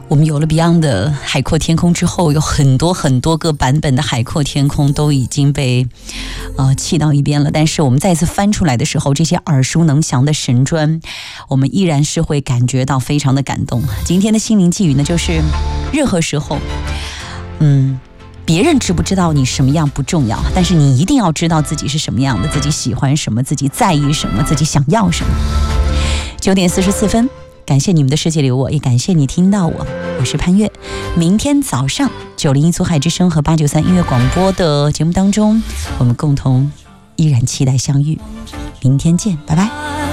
我们有了 Beyond 的海阔天空之后，有很多很多个版本的海阔天空都已经被弃到一边了。但是我们再次翻出来的时候，这些耳熟能详的神专，我们依然是会感觉到非常的感动。今天的心灵寄语呢，就是任何时候，别人知不知道你什么样不重要，但是你一定要知道自己是什么样的，自己喜欢什么，自己在意什么，自己想要什么。9点44分。感谢你们的世界里我，也感谢你听到我是潘越。明天早上901租海之声和893音乐广播的节目当中，我们共同依然期待相遇。明天见，拜拜。